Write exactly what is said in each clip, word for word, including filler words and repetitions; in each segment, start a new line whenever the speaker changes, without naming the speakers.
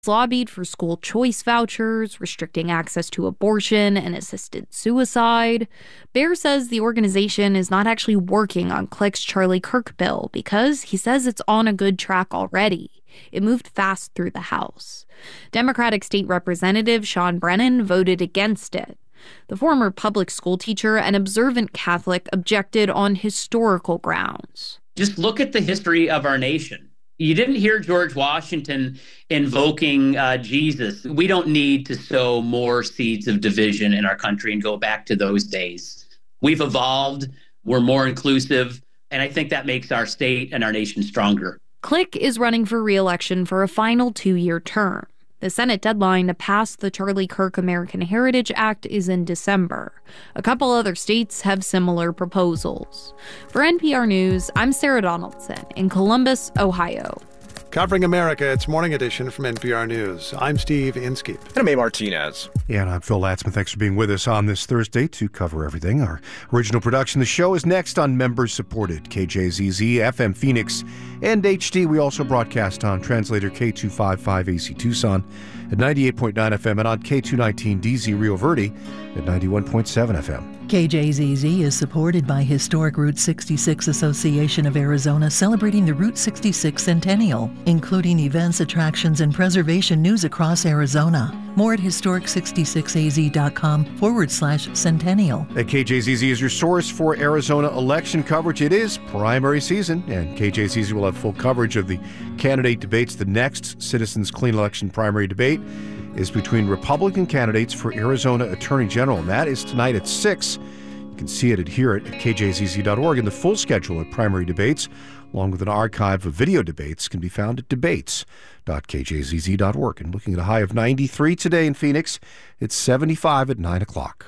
lobbied for school choice vouchers, restricting access to abortion and assisted suicide. Baer says the organization is not actually working on Click's Charlie Kirk bill because he says it's on a good track already. It moved fast through the House. Democratic State Representative Sean Brennan voted against it. The former public school teacher and observant Catholic objected on historical grounds.
Just look at the history of our nation. You didn't hear George Washington invoking uh, Jesus. We don't need to sow more seeds of division in our country and go back to those days. We've evolved. We're more inclusive. And I think that makes our state and our nation stronger.
Click is running for re-election for a final two-year term. The Senate deadline to pass the Charlie Kirk American Heritage Act is in December. A couple other states have similar proposals. For N P R News, I'm Sarah Donaldson in Columbus, Ohio.
Covering America, it's Morning Edition from N P R News. I'm Steve Inskeep.
And I'm A. Martinez.
Yeah, and I'm Phil Latzman. Thanks for being with us on this Thursday to cover everything. Our original production, the show, is next on member-supported K J Z Z, F M Phoenix, and H D. We also broadcast on translator K two fifty-five A C Tucson at ninety-eight point nine F M and on K two nineteen D Z Rio Verde at ninety-one point seven F M.
K J Z Z is supported by Historic Route sixty-six Association of Arizona, celebrating the Route sixty-six Centennial, including events, attractions, and preservation news across Arizona. More at historic sixty-six A Z dot com forward slash centennial.
At K J Z Z is your source for Arizona election coverage. It is primary season, and K J Z Z will have full coverage of the candidate debates. The next Citizens Clean Election primary debate is between Republican candidates for Arizona Attorney General, and that is tonight at six. You can see it and hear it at K J Z Z dot org, and the full schedule of primary debates, along with an archive of video debates, can be found at debates dot K J Z Z dot org. And looking at a high of ninety-three today in Phoenix, it's seventy-five at nine o'clock.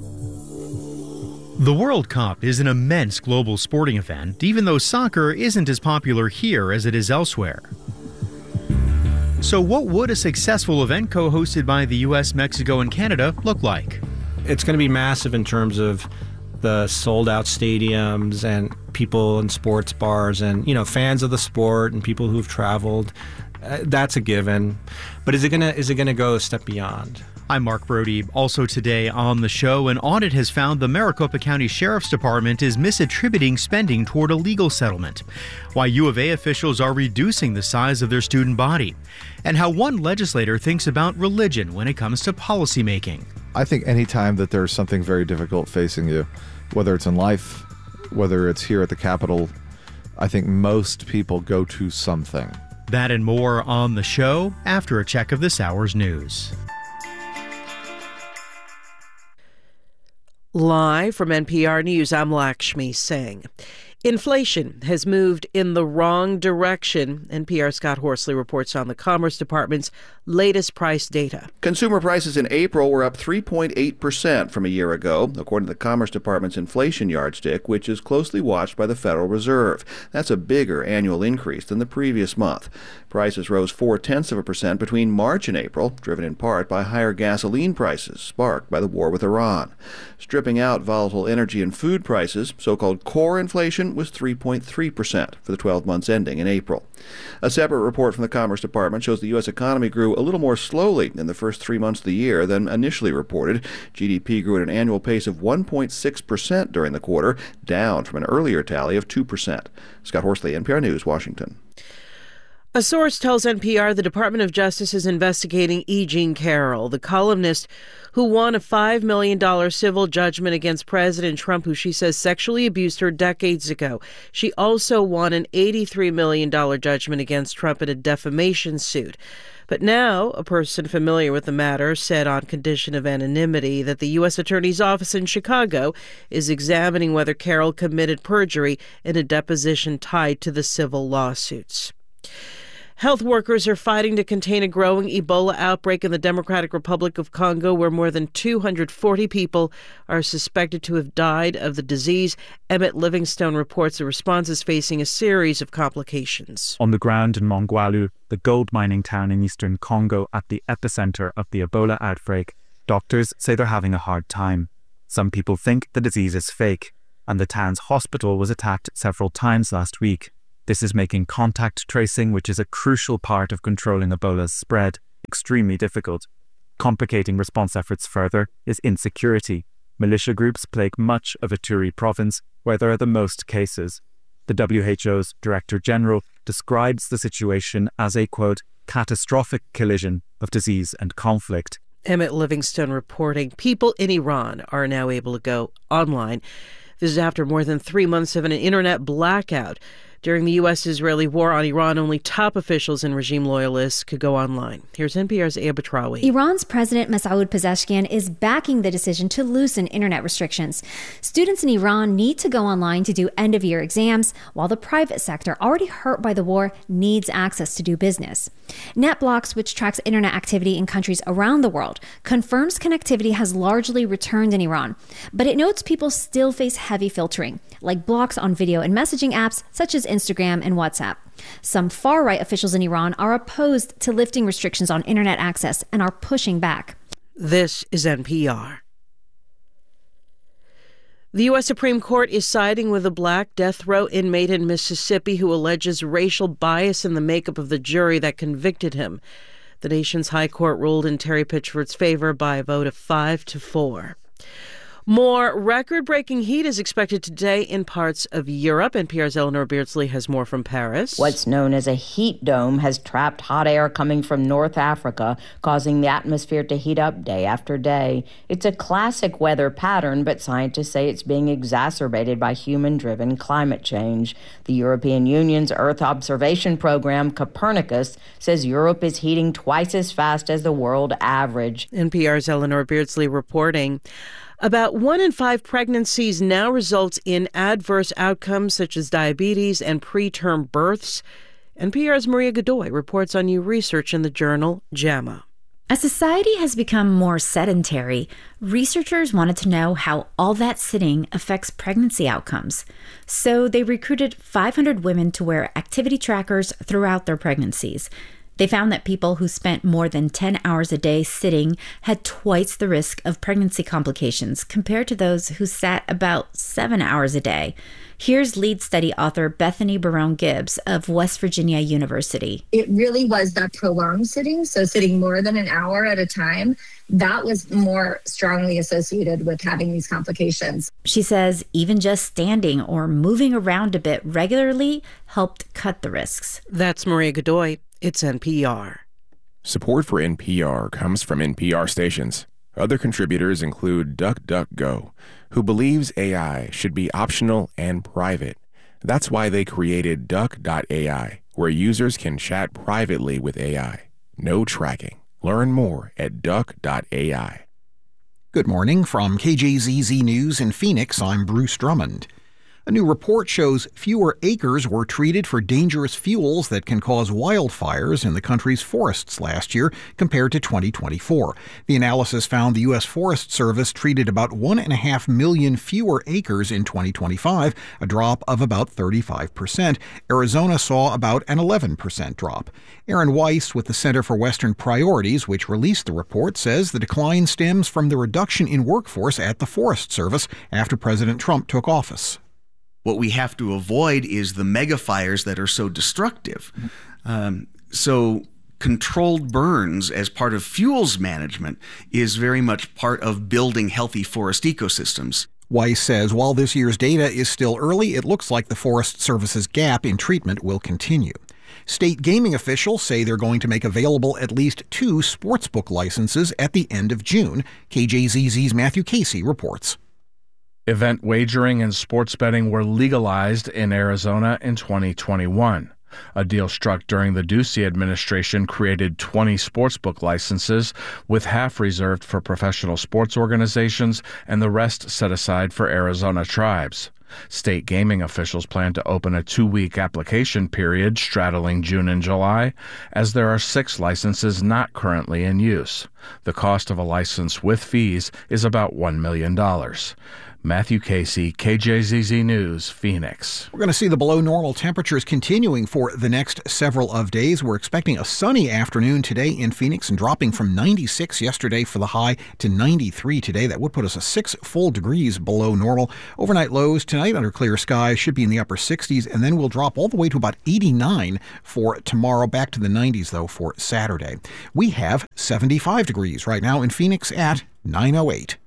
The World Cup is an immense global sporting event, even though soccer isn't as popular here as it is elsewhere. So what would a successful event co-hosted by the U S, Mexico, and Canada look like?
It's going to be massive in terms of the sold-out stadiums and people in sports bars and, you know, fans of the sport and people who've traveled. Uh, that's a given. But is it going to is it going to go a step beyond?
I'm Mark Brody. Also today on the show, an audit has found the Maricopa County Sheriff's Department is misattributing spending toward a legal settlement, why U of A officials are reducing the size of their student body, and how one legislator thinks about religion when it comes to policymaking.
I think anytime that there's something very difficult facing you, whether it's in life, whether it's here at the Capitol, I think most people go to something.
That and more on the show after a check of this hour's news.
Live from N P R News, I'm Lakshmi Singh. Inflation has moved in the wrong direction. N P R's Scott Horsley reports on the Commerce Department's latest price data.
Consumer prices in April were up three point eight percent from a year ago, according to the Commerce Department's inflation yardstick, which is closely watched by the Federal Reserve. That's a bigger annual increase than the previous month. Prices rose four-tenths of a percent between March and April, driven in part by higher gasoline prices, sparked by the war with Iran. Stripping out volatile energy and food prices, so-called core inflation was three point three percent for the twelve months ending in April. A separate report from the Commerce Department shows the U S economy grew a little more slowly in the first three months of the year than initially reported. G D P grew at an annual pace of one point six percent during the quarter, down from an earlier tally of two percent. Scott Horsley, N P R News, Washington.
A source tells N P R the Department of Justice is investigating E. Jean Carroll, the columnist who won a five million dollars civil judgment against President Trump, who she says sexually abused her decades ago. She also won an eighty-three million dollars judgment against Trump in a defamation suit. But now, a person familiar with the matter said on condition of anonymity that the U S Attorney's Office in Chicago is examining whether Carroll committed perjury in a deposition tied to the civil lawsuits. Health workers are fighting to contain a growing Ebola outbreak in the Democratic Republic of Congo, where more than two hundred forty people are suspected to have died of the disease. Emmett Livingstone reports the response is facing a series of complications.
On the ground in Mongwalu, the gold mining town in eastern Congo at the epicenter of the Ebola outbreak, doctors say they're having a hard time. Some people think the disease is fake, and the town's hospital was attacked several times last week. This is making contact tracing, which is a crucial part of controlling Ebola's spread, extremely difficult. Complicating response efforts further is insecurity. Militia groups plague much of Ituri province, where there are the most cases. The W H O's Director General describes the situation as a, quote, catastrophic collision of disease and conflict.
Emmett Livingstone reporting. People in Iran are now able to go online. This is after more than three months of an internet blackout. During the U S Israeli war on Iran, only top officials and regime loyalists could go online. Here's N P R's Aya Batrawi.
Iran's President Masoud Pezeshkian is backing the decision to loosen internet restrictions. Students in Iran need to go online to do end-of-year exams, while the private sector, already hurt by the war, needs access to do business. NetBlocks, which tracks internet activity in countries around the world, confirms connectivity has largely returned in Iran, but it notes people still face heavy filtering, like blocks on video and messaging apps such as Instagram and WhatsApp. Some far-right officials in Iran are opposed to lifting restrictions on internet access and are pushing back.
This is N P R. The U S Supreme Court is siding with a black death row inmate in Mississippi who alleges racial bias in the makeup of the jury that convicted him. The nation's high court ruled in Terry Pitchford's favor by a vote of five to four. More record-breaking heat is expected today in parts of Europe. N P R's Eleanor Beardsley has more from Paris.
What's known as a heat dome has trapped hot air coming from North Africa, causing the atmosphere to heat up day after day. It's a classic weather pattern, but scientists say it's being exacerbated by human-driven climate change. The European Union's Earth observation program, Copernicus, says Europe is heating twice as fast as the world average.
N P R's Eleanor Beardsley reporting. About one in five pregnancies now results in adverse outcomes such as diabetes and preterm births. N P R's Maria Godoy reports on new research in the journal JAMA.
As society has become more sedentary, researchers wanted to know how all that sitting affects pregnancy outcomes. So they recruited five hundred women to wear activity trackers throughout their pregnancies. They found that people who spent more than ten hours a day sitting had twice the risk of pregnancy complications compared to those who sat about seven hours a day. Here's lead study author Bethany Barone Gibbs of West Virginia University.
It really was that prolonged sitting, so sitting more than an hour at a time, that was more strongly associated with having these complications.
She says even just standing or moving around a bit regularly helped cut the risks.
That's Maria Godoy. It's N P R.
Support for N P R comes from N P R stations. Other contributors include DuckDuckGo, who believes A I should be optional and private. That's why they created Duck dot A I, where users can chat privately with A I. No tracking. Learn more at Duck dot A I.
Good morning from K J Z Z News in Phoenix. I'm Bruce Drummond. A new report shows fewer acres were treated for dangerous fuels that can cause wildfires in the country's forests last year compared to twenty twenty-four. The analysis found the U S Forest Service treated about one and a half million fewer acres in twenty twenty-five, a drop of about thirty-five percent. Arizona saw about an eleven percent drop. Aaron Weiss with the Center for Western Priorities, which released the report, says the decline stems from the reduction in workforce at the Forest Service after President Trump took office.
What we have to avoid is the mega fires that are so destructive. Um, so controlled burns as part of fuels management is very much part of building healthy forest ecosystems.
Weiss says while this year's data is still early, it looks like the Forest Service's gap in treatment will continue. State gaming officials say they're going to make available at least two sportsbook licenses at the end of June. K J Z Z's Matthew Casey reports.
Event wagering and sports betting were legalized in Arizona in twenty twenty-one. A deal struck during the Ducey administration created twenty sportsbook licenses, with half reserved for professional sports organizations and the rest set aside for Arizona tribes. State gaming officials plan to open a two-week application period straddling June and July, as there are six licenses not currently in use. The cost of a license with fees is about one million dollars. Matthew Casey, K J Z Z News, Phoenix.
We're going to see the below normal temperatures continuing for the next several of days. We're expecting a sunny afternoon today in Phoenix and dropping from ninety-six yesterday for the high to ninety-three today. That would put us a six full degrees below normal. Overnight lows tonight under clear skies should be in the upper sixties, and then we'll drop all the way to about eighty-nine for tomorrow. Back to the nineties, though, for Saturday. We have seventy-five degrees right now in Phoenix at nine oh eight.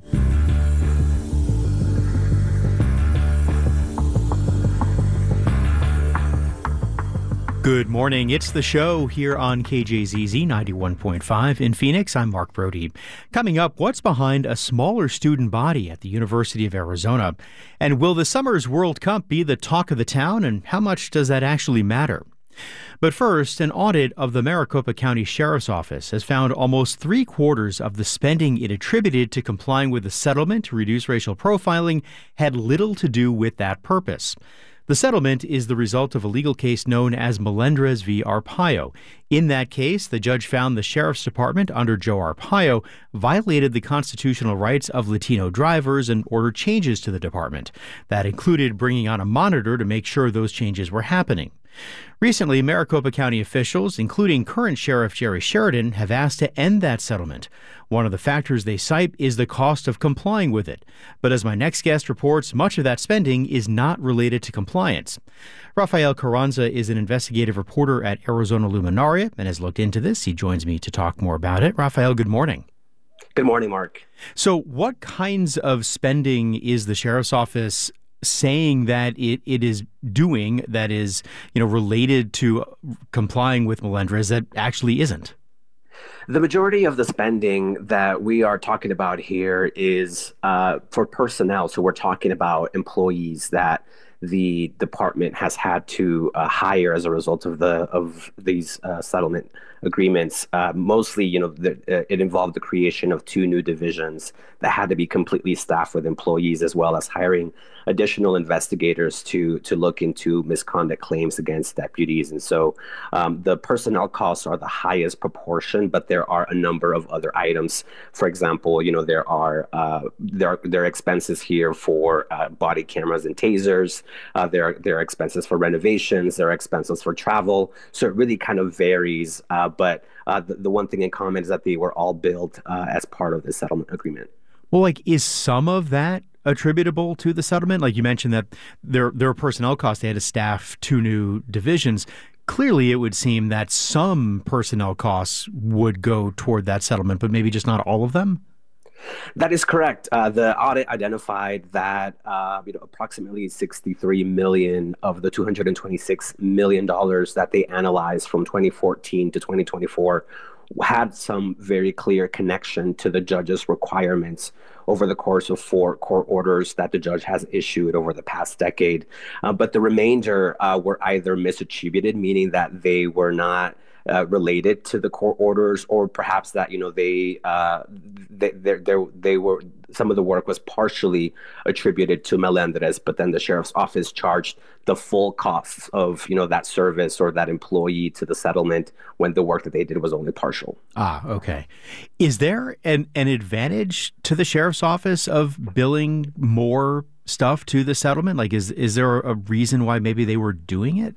Good morning. It's The Show here on K J Z Z ninety-one point five in Phoenix. I'm Mark Brody. Coming up, what's behind a smaller student body at the University of Arizona? And will the summer's World Cup be the talk of the town? And how much does that actually matter? But first, an audit of the Maricopa County Sheriff's Office has found almost three quarters of the spending it attributed to complying with the settlement to reduce racial profiling had little to do with that purpose. The settlement is the result of a legal case known as Melendrez v. Arpaio. In that case, the judge found the Sheriff's Department under Joe Arpaio violated the constitutional rights of Latino drivers and ordered changes to the department. That included bringing on a monitor to make sure those changes were happening. Recently, Maricopa County officials, including current Sheriff Jerry Sheridan, have asked to end that settlement. One of the factors they cite is the cost of complying with it. But as my next guest reports, much of that spending is not related to compliance. Rafael Carranza is an investigative reporter at Arizona Luminaria and has looked into this. He joins me to talk more about it. Rafael, good morning.
Good morning, Mark.
So what kinds of spending is the Sheriff's Office saying that it, it is doing that is, you know, related to complying with Melendrez that actually isn't?
The majority of the spending that we are talking about here is uh, for personnel. So we're talking about employees that the department has had to uh, hire as a result of the of these uh, settlement agreements. Uh, mostly, you know, the, uh, it involved the creation of two new divisions that had to be completely staffed with employees, as well as hiring additional investigators to to look into misconduct claims against deputies. And so um, the personnel costs are the highest proportion, but there are a number of other items. For example, you know, there are uh, there are, there are expenses here for uh, body cameras and tasers. Uh, there are there are expenses for renovations. There are expenses for travel. So it really kind of varies. Uh, but uh, the, the one thing in common is that they were all billed uh, as part of the settlement agreement.
Well, like, is some of that attributable to the settlement? Like you mentioned that there, there are personnel costs. They had to staff two new divisions. Clearly, it would seem that some personnel costs would go toward that settlement, but maybe just not all of them?
That is correct. Uh, the audit identified that uh, you know, approximately sixty-three million dollars of the two hundred twenty-six million dollars that they analyzed from twenty fourteen to twenty twenty-four had some very clear connection to the judge's requirements over the course of four court orders that the judge has issued over the past decade. Uh, but the remainder uh, were either misattributed, meaning that they were not Uh, related to the court orders, or perhaps that, you know, they, uh, they, they, they, they were, some of the work was partially attributed to Melendrez, but then the Sheriff's Office charged the full costs of, you know, that service or that employee to the settlement when the work that they did was only partial.
Ah, okay. Is there an, an advantage to the Sheriff's Office of billing more stuff to the settlement? Like, is, is there a reason why maybe they were doing it?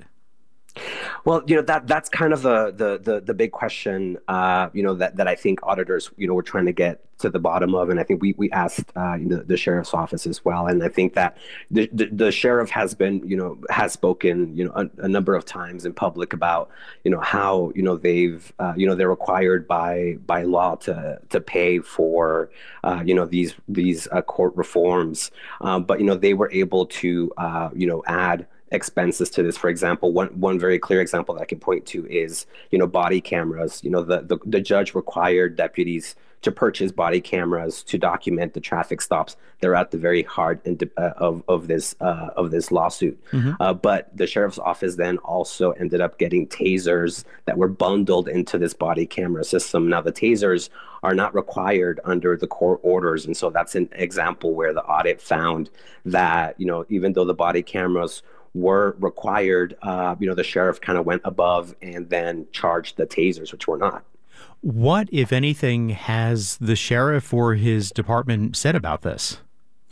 Well, you know, that that's kind of the the the, the big question, uh, you know, that, that I think auditors, you know, were trying to get to the bottom of. And I think we we asked uh, the, the sheriff's office as well. And I think that the, the, the sheriff has been, you know, has spoken, you know, a, a number of times in public about, you know, how, you know, they've, uh, you know, they're required by by law to to pay for, uh, you know, these these uh, court reforms. Um, but, you know, they were able to, uh, you know, add expenses to this. For example, one one very clear example that I can point to is, you know, body cameras. You know, the the, the judge required deputies to purchase body cameras to document the traffic stops. They're at the very heart and uh, of of this uh, of this lawsuit. Mm-hmm. Uh, but the sheriff's office then also ended up getting tasers that were bundled into this body camera system. Now, the tasers are not required under the court orders, and so that's an example where the audit found that, you know, even though the body cameras were required, uh, you know, the sheriff kind of went above and then charged the tasers, which were not.
What, if anything, has the sheriff or his department said about this?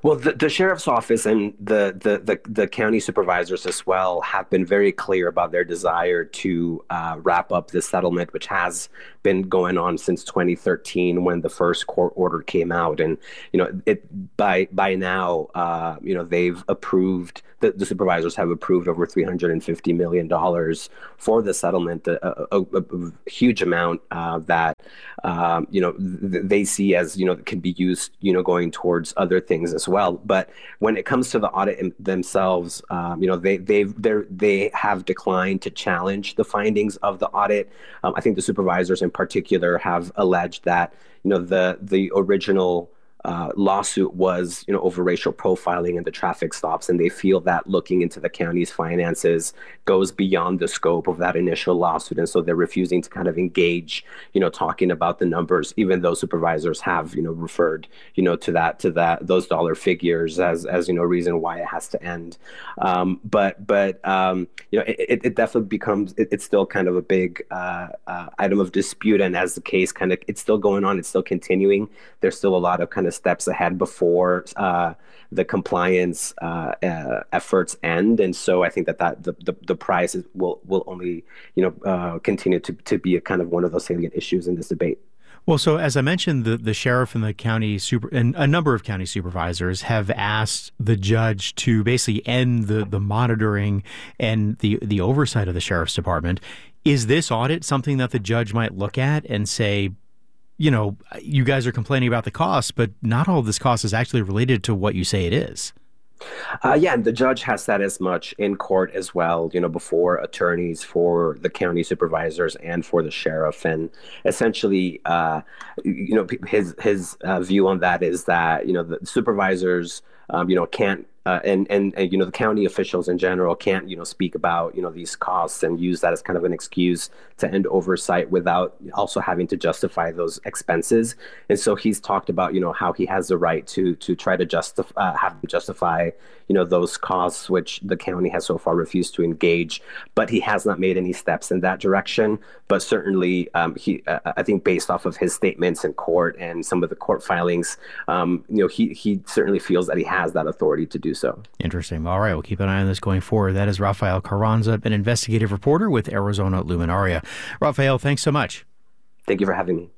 Well, the, the sheriff's office and the, the, the, the county supervisors as well have been very clear about their desire to uh, wrap up this settlement, which has been going on since twenty thirteen when the first court order came out. And, you know, it by by now, uh, you know, they've approved, the, the supervisors have approved over three hundred fifty million dollars for the settlement, a, a, a, a huge amount uh, that, um, you know, th- they see as, you know, can be used, you know, going towards other things as well. But when it comes to the audit in themselves, um, you know, they they've they they have declined to challenge the findings of the audit. Um, I think the supervisors in particular have alleged that, you know, the the original Uh, lawsuit was, you know, over racial profiling and the traffic stops, and they feel that looking into the county's finances goes beyond the scope of that initial lawsuit, and so they're refusing to kind of engage, you know, talking about the numbers, even though supervisors have, you know, referred, you know, to that to that those dollar figures as as you know reason why it has to end. Um, but but um, you know, it, it definitely becomes it, it's still kind of a big uh, uh, item of dispute, and as the case kind of it's still going on, it's still continuing. There's still a lot of kind of steps ahead before uh, the compliance uh, uh, efforts end, and so I think that, that the, the the price is, will will only you know uh, continue to to be a kind of one of those salient issues in this debate.
Well, so as I mentioned, the, the sheriff and the county super and a number of county supervisors have asked the judge to basically end the the monitoring and the the oversight of the sheriff's department. Is this audit something that the judge might look at and say, you know, you guys are complaining about the cost, but not all of this cost is actually related to what you say it is?
Uh, yeah, and the judge has said as much in court as well, you know, before attorneys for the county supervisors and for the sheriff. And essentially, uh, you know, his his uh, view on that is that, you know, the supervisors, um, you know, can't Uh, and, and, and, you know, the county officials in general can't, you know, speak about, you know, these costs and use that as kind of an excuse to end oversight without also having to justify those expenses. And so he's talked about, you know, how he has the right to to try to justify, uh, have to justify, you know, those costs, which the county has so far refused to engage. But he has not made any steps in that direction. But certainly, um, he, uh, I think based off of his statements in court and some of the court filings, um, you know, he, he certainly feels that he has that authority to do so.
Interesting. All right, we'll keep an eye on this going forward. That is Rafael Carranza, an investigative reporter with Arizona Luminaria. Rafael, thanks so much.
Thank you for having me.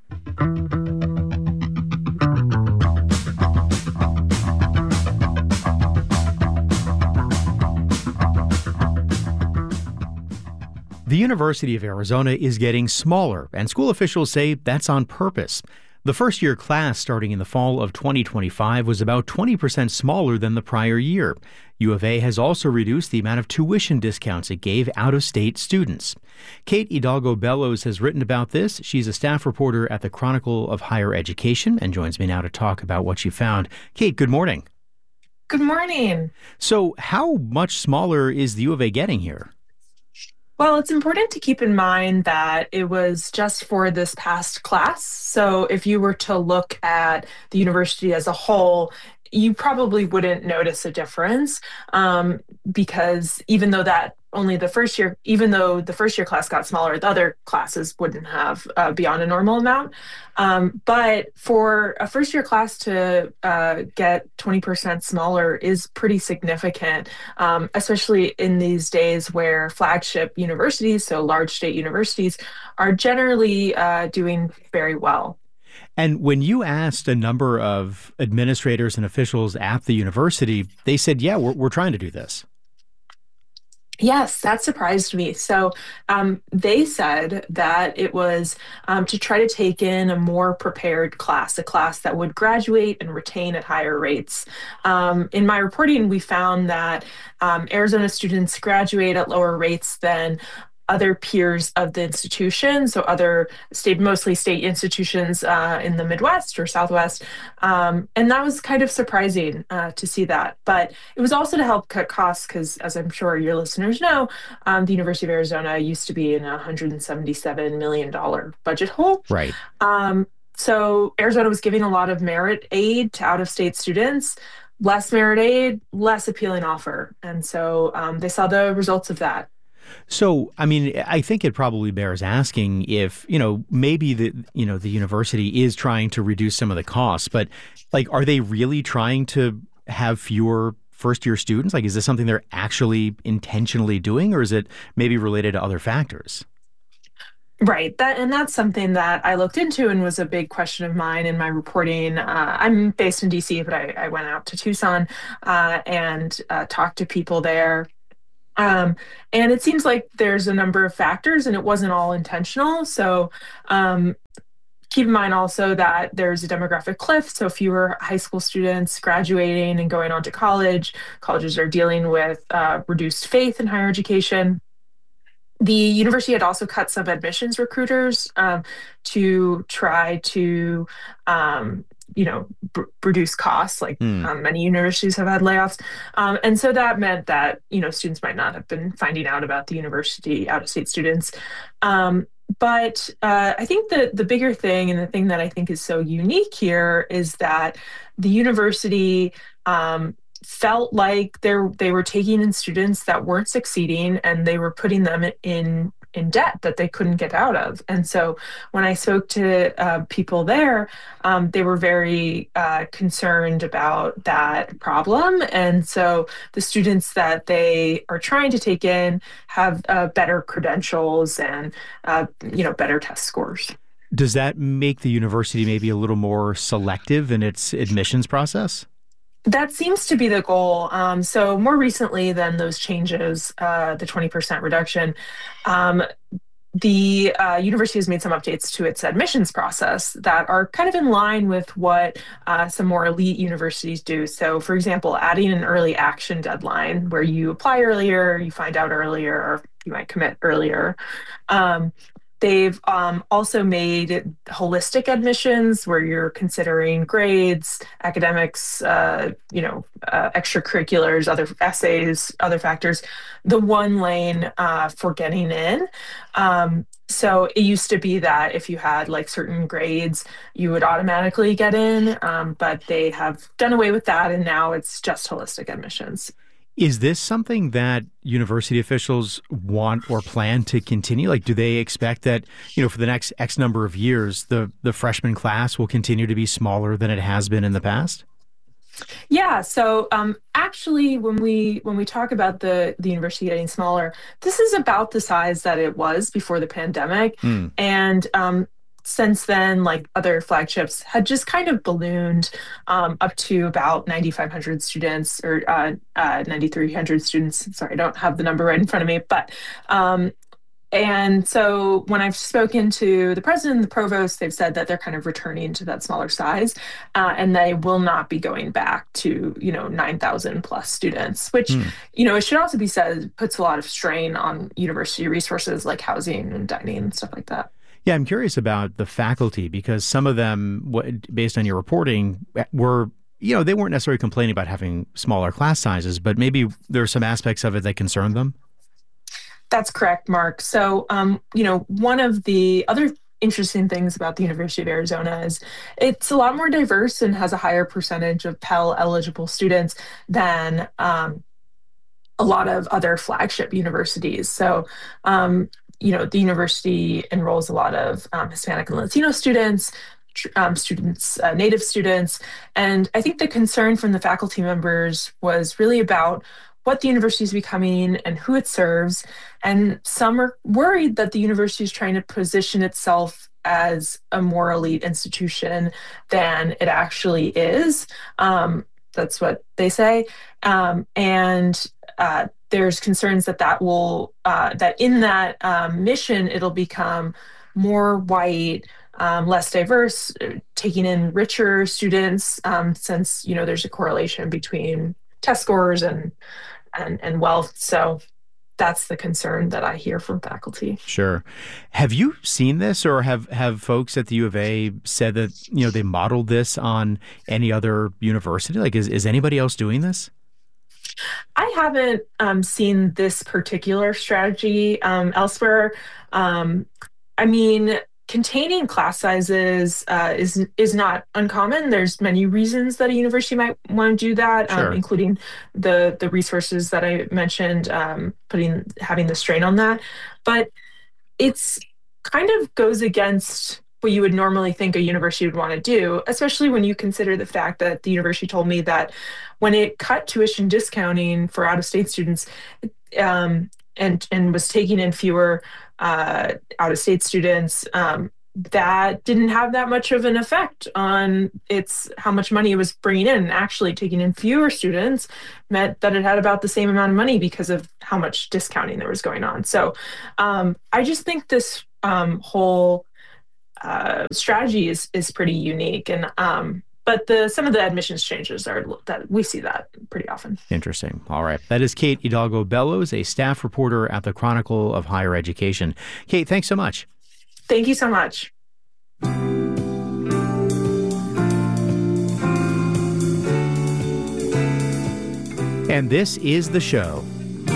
The University of Arizona is getting smaller, and school officials say that's on purpose. The first-year class starting in the fall of twenty twenty-five was about twenty percent smaller than the prior year. U of A has also reduced the amount of tuition discounts it gave out-of-state students. Kate Hidalgo Bellows has written about this. She's a staff reporter at the Chronicle of Higher Education and joins me now to talk about what she found. Kate, good morning.
Good morning.
So how much smaller is the U of A getting here?
Well, it's important to keep in mind that it was just for this past class. So if you were to look at the university as a whole, you probably wouldn't notice a difference um, because even though that only the first year, even though the first year class got smaller, the other classes wouldn't have uh, beyond a normal amount. Um, but for a first year class to uh, get twenty percent smaller is pretty significant, um, especially in these days where flagship universities, so large state universities, are generally uh, doing very well.
And when you asked a number of administrators and officials at the university, they said, yeah, we're, we're trying to do this.
Yes, that surprised me. So um, they said that it was um, to try to take in a more prepared class, a class that would graduate and retain at higher rates. Um, in my reporting, we found that um, Arizona students graduate at lower rates than other peers of the institution, so other state, mostly state institutions uh, in the Midwest or Southwest. Um, and that was kind of surprising uh, to see that. But it was also to help cut costs because, as I'm sure your listeners know, um, the University of Arizona used to be in a one hundred seventy-seven million dollars budget hole.
Right.
Um, so Arizona was giving a lot of merit aid to out-of-state students. Less merit aid, less appealing offer. And so um, they saw the results of that.
So, I mean, I think it probably bears asking if, you know, maybe the, you know, the university is trying to reduce some of the costs, but like, are they really trying to have fewer first year students? Like, is this something they're actually intentionally doing, or is it maybe related to other factors?
Right. That and that's something that I looked into and was a big question of mine in my reporting. Uh, I'm based in D C, but I, I went out to Tucson uh, and uh, talked to people there. Um, and it seems like there's a number of factors, and it wasn't all intentional. So um, keep in mind also that there's a demographic cliff. So fewer high school students graduating and going on to college. Colleges are dealing with uh, reduced faith in higher education. The university had also cut some admissions recruiters um, to try to, um, you know, b- reduce costs. Like mm. um, many universities have had layoffs, um, and so that meant that you know students might not have been finding out about the university, out-of-state students. Um, but uh, I think the the bigger thing, and the thing that I think is so unique here, is that the university Um, felt like they they were taking in students that weren't succeeding, and they were putting them in in debt that they couldn't get out of. And so when I spoke to uh, people there, um, they were very uh, concerned about that problem. And so the students that they are trying to take in have uh, better credentials and uh, you know better test scores.
Does that make the university maybe a little more selective in its admissions process?
That seems to be the goal. Um, so more recently than those changes, uh, the twenty percent reduction, um, the uh, university has made some updates to its admissions process that are kind of in line with what uh, some more elite universities do. So, for example, adding an early action deadline where you apply earlier, you find out earlier, or you might commit earlier. Um, They've um, also made holistic admissions where you're considering grades, academics, uh, you know, uh, extracurriculars, other essays, other factors, the one lane uh, for getting in. Um, so it used to be that if you had like certain grades, you would automatically get in, um, but they have done away with that, and now it's just holistic admissions.
Is this something that university officials want or plan to continue? Like, do they expect that, you know, for the next X number of years, the, the freshman class will continue to be smaller than it has been in the past?
Yeah. So um, actually, when we when we talk about the, the university getting smaller, this is about the size that it was before the pandemic. Mm. And um, since then, like other flagships had just kind of ballooned um, up to about ninety-five hundred students or uh, uh, ninety-three hundred students. Sorry, I don't have the number right in front of me. But um, and so when I've spoken to the president and the provost, they've said that they're kind of returning to that smaller size, uh, and they will not be going back to, you know, nine thousand plus students, which, mm. you know, it should also be said puts a lot of strain on university resources like housing and dining and stuff like that.
Yeah, I'm curious about the faculty because some of them, based on your reporting, were, you know, they weren't necessarily complaining about having smaller class sizes, but maybe there are some aspects of it that concern them.
That's correct, Mark. So, um, you know, one of the other interesting things about the University of Arizona is it's a lot more diverse and has a higher percentage of Pell eligible students than um, a lot of other flagship universities. So, um, you know, the university enrolls a lot of um, Hispanic and Latino students, um, students, uh, Native students. And I think the concern from the faculty members was really about what the university is becoming and who it serves. And some are worried that the university is trying to position itself as a more elite institution than it actually is. Um, that's what they say. Um, and uh, there's concerns that that will, uh, that in that um, mission, it'll become more white, um, less diverse, taking in richer students, um, since, you know, there's a correlation between test scores and, and, and wealth. So that's the concern that I hear from faculty.
Sure. Have you seen this, or have, have folks at the U of A said that, you know, they modeled this on any other university? Like, is, is anybody else doing this?
I haven't um, seen this particular strategy um, elsewhere. Um, I mean, containing class sizes uh, is is not uncommon. There's many reasons that a university might want to do that,
Sure.
um, including the the resources that I mentioned, um, putting having the strain on that. But it's kind of goes against what you would normally think a university would want to do, especially when you consider the fact that the university told me that when it cut tuition discounting for out-of-state students, um, and and was taking in fewer uh, out-of-state students, um, that didn't have that much of an effect on its how much money it was bringing in. Actually, taking in fewer students meant that it had about the same amount of money because of how much discounting there was going on. So um, I just think this um, whole uh, strategy is is pretty unique, and um, but the some of the admissions changes are that we see that pretty often.
Interesting. All right. That is Kate Hidalgo Bellows, a staff reporter at the Chronicle of Higher Education. Kate, thanks so much.
Thank you so much.
And this is The Show.